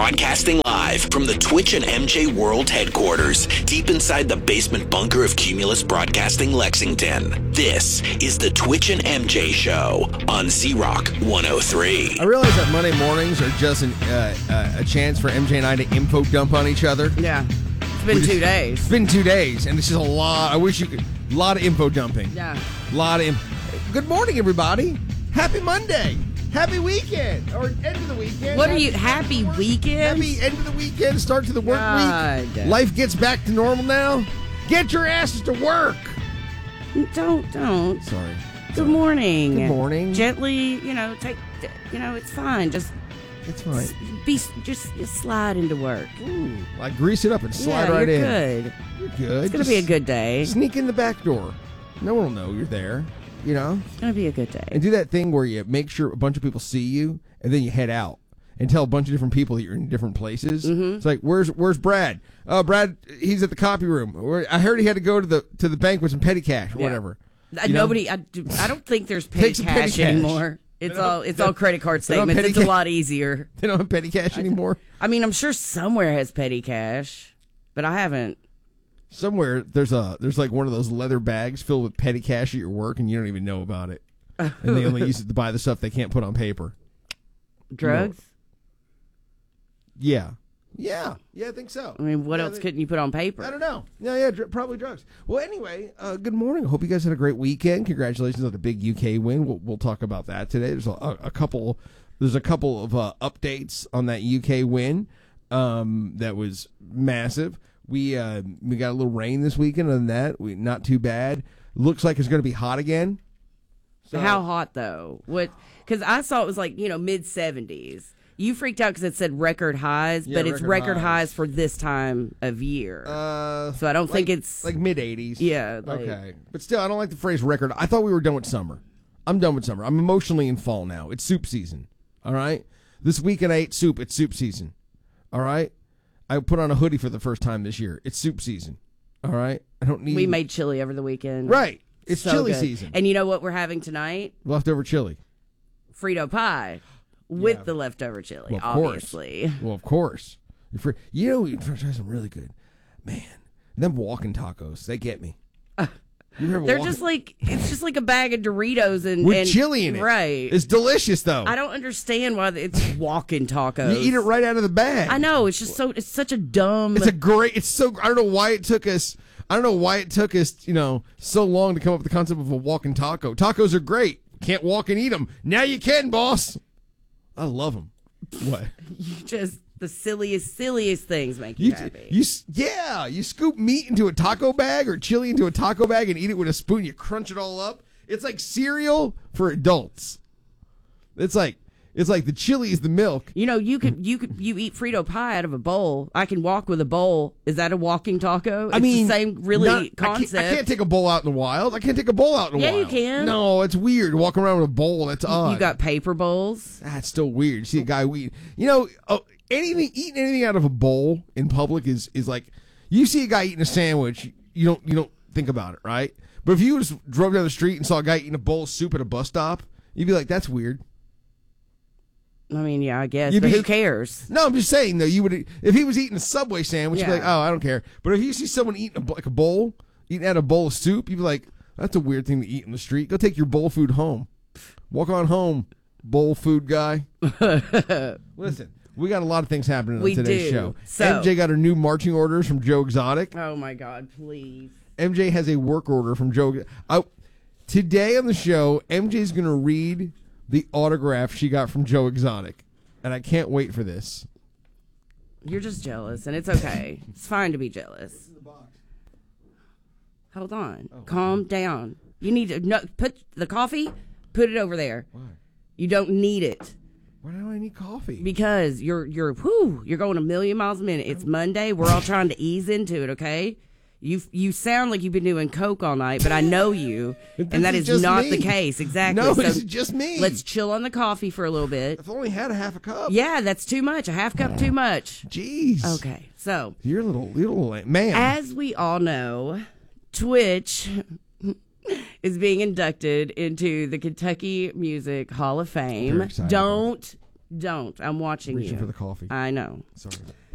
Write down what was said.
Broadcasting live from the Twitch and MJ World headquarters, deep inside the basement bunker of Cumulus Broadcasting Lexington. This is the Twitch and MJ Show on Z-Rock 103. I realize that Monday mornings are just a chance for MJ and I to info dump on each other. Yeah. It's been 2 days. It's been 2 days, and this is a lot. I wish you could. A lot of info dumping. Yeah. A lot of Good morning, everybody. Happy Monday. Happy weekend. Or end of the weekend. What are you, happy weekend? Happy end of the weekend, start to the work week. Life gets back to normal now. Get your asses to work. Don't. Sorry. Good morning. Good morning. Gently, take, it's fine. It's fine. Just slide into work. Ooh, like grease it up and slide right in. Good. You're good. It's going to be a good day. Sneak in the back door. No one will know you're there, It's going to be a good day. And do that thing where you make sure a bunch of people see you, and then you head out and tell a bunch of different people that you're in different places. Mm-hmm. It's like, where's Brad? Brad, he's at the copy room. I heard he had to go to the bank with some petty cash or whatever. Nobody, I don't think there's petty cash anymore. It's all credit card statements. It's a lot easier. They don't have petty cash anymore? I mean, I'm sure somewhere has petty cash, but I haven't. Somewhere there's like one of those leather bags filled with petty cash at your work, and you don't even know about it. And they only use it to buy the stuff they can't put on paper. Drugs? Yeah, I think so. I mean, what else couldn't you put on paper? I don't know. Yeah, probably drugs. Well, anyway, good morning. I hope you guys had a great weekend. Congratulations on the big UK win. We'll talk about that today. There's a couple of updates on that UK win that was massive. We got a little rain this weekend. Other than that, not too bad. Looks like it's going to be hot again. So, how hot though? Because I saw it was like mid 70s. You freaked out because it said record highs, but it's record highs for this time of year. So I don't think it's like mid 80s. Yeah. Okay, but still, I don't like the phrase record. I thought we were done with summer. I'm done with summer. I'm emotionally in fall now. It's soup season. All right. This weekend I ate soup. It's soup season. All right. I put on a hoodie for the first time this year. It's soup season. All right. I don't need. We made chili over the weekend. Right. It's so chili good. season. And you know what we're having tonight? Leftover chili. Frito pie with the leftover chili, obviously. Well, of course. We try some really good. Man, them walking tacos, they get me. They're just like, it's just like a bag of Doritos with chili in it. Right. It's delicious, though. I don't understand why it's walking tacos. You eat it right out of the bag. I know. It's just it's such a dumb. I don't know why it took us, so long to come up with the concept of a walking taco. Tacos are great. Can't walk and eat them. Now you can, boss. I love them. What? The silliest things make you happy. You scoop meat into a taco bag or chili into a taco bag and eat it with a spoon. You crunch it all up. It's like cereal for adults. It's like the chili is the milk. You eat Frito pie out of a bowl. I can walk with a bowl. Is that a walking taco? It's the same concept. I can't take a bowl out in the wild. Yeah, you can. No, it's weird. Walking around with a bowl, that's odd. You got paper bowls. That's still weird. You see a guy eating anything out of a bowl in public is like, you see a guy eating a sandwich, you don't think about it, right? But if you just drove down the street and saw a guy eating a bowl of soup at a bus stop, you'd be like, that's weird. I mean, yeah, I guess, but who cares? No, I'm just saying, though, you would, if he was eating a Subway sandwich, you'd be like, oh, I don't care. But if you see someone eating eating out a bowl of soup, you'd be like, that's a weird thing to eat in the street. Go take your bowl food home. Walk on home, bowl food guy. Listen, we got a lot of things happening on today's show. So, MJ got her new marching orders from Joe Exotic. Oh, my God, please. MJ has a work order from Joe. Today on the show, MJ's going to read the autograph she got from Joe Exotic. And I can't wait for this. You're just jealous, and it's okay. It's fine to be jealous. Hold on. Calm down. You need to put the coffee, put it over there. Why? You don't need it. Why do I need coffee? Because you're going a million miles a minute. It's Monday. We're all trying to ease into it, okay? You sound like you've been doing coke all night, but I know you, and that is not the case. Exactly. No, it's just me. Let's chill on the coffee for a little bit. I've only had a half a cup. Yeah, that's too much. A half cup too much. Jeez. Okay, so you're a little man. As we all know, Twitch is being inducted into the Kentucky Music Hall of Fame. Don't Don't. I'm watching Reaching you. for the coffee. I know. Sorry.